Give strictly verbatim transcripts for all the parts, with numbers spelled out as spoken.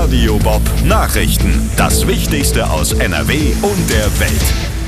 Radio Bob Nachrichten. Das Wichtigste aus N R W und der Welt.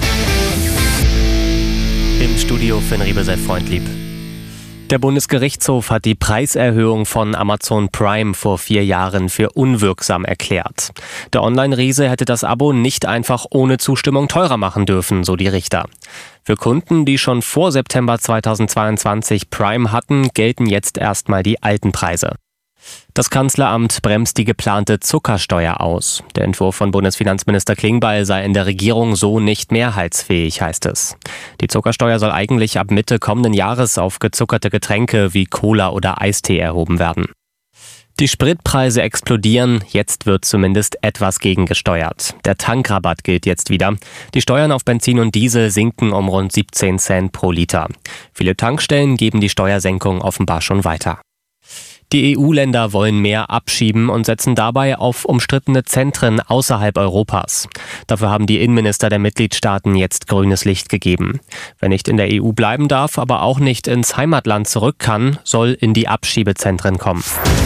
Im Studio Finn Riebe, sei freundlieb. Der Bundesgerichtshof hat die Preiserhöhung von Amazon Prime vor vier Jahren für unwirksam erklärt. Der Online-Riese hätte das Abo nicht einfach ohne Zustimmung teurer machen dürfen, so die Richter. Für Kunden, die schon vor September zweitausendzweiundzwanzig Prime hatten, gelten jetzt erstmal die alten Preise. Das Kanzleramt bremst die geplante Zuckersteuer aus. Der Entwurf von Bundesfinanzminister Klingbeil sei in der Regierung so nicht mehrheitsfähig, heißt es. Die Zuckersteuer soll eigentlich ab Mitte kommenden Jahres auf gezuckerte Getränke wie Cola oder Eistee erhoben werden. Die Spritpreise explodieren, jetzt wird zumindest etwas gegengesteuert. Der Tankrabatt gilt jetzt wieder. Die Steuern auf Benzin und Diesel sinken um rund siebzehn Cent pro Liter. Viele Tankstellen geben die Steuersenkung offenbar schon weiter. Die E U-Länder wollen mehr abschieben und setzen dabei auf umstrittene Zentren außerhalb Europas. Dafür haben die Innenminister der Mitgliedstaaten jetzt grünes Licht gegeben. Wer nicht in der E U bleiben darf, aber auch nicht ins Heimatland zurück kann, soll in die Abschiebezentren kommen.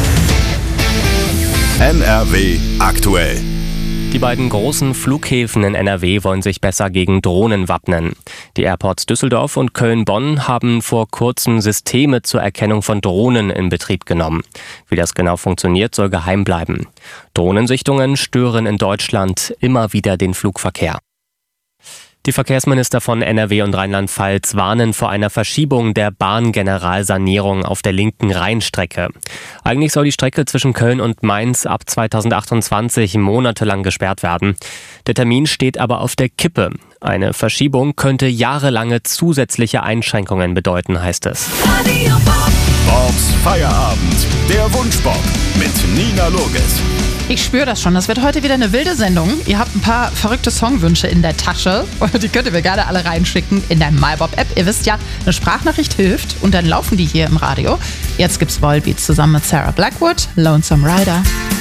N R W aktuell. Die beiden großen Flughäfen in N R W wollen sich besser gegen Drohnen wappnen. Die Airports Düsseldorf und Köln-Bonn haben vor kurzem Systeme zur Erkennung von Drohnen in Betrieb genommen. Wie das genau funktioniert, soll geheim bleiben. Drohnensichtungen stören in Deutschland immer wieder den Flugverkehr. Die Verkehrsminister von N R W und Rheinland-Pfalz warnen vor einer Verschiebung der Bahngeneralsanierung auf der linken Rheinstrecke. Eigentlich soll die Strecke zwischen Köln und Mainz ab zweitausendachtundzwanzig monatelang gesperrt werden. Der Termin steht aber auf der Kippe. Eine Verschiebung könnte jahrelange zusätzliche Einschränkungen bedeuten, heißt es. Radio Bob. Bobs Feierabend. Der Wunschbob mit Nina Loges. Ich spüre das schon, das wird heute wieder eine wilde Sendung. Ihr habt ein paar verrückte Songwünsche in der Tasche. Die könnt ihr mir gerne alle reinschicken in der MyBob-App. Ihr wisst ja, eine Sprachnachricht hilft und dann laufen die hier im Radio. Jetzt gibt's Volbeat zusammen mit Sarah Blackwood, Lonesome Rider.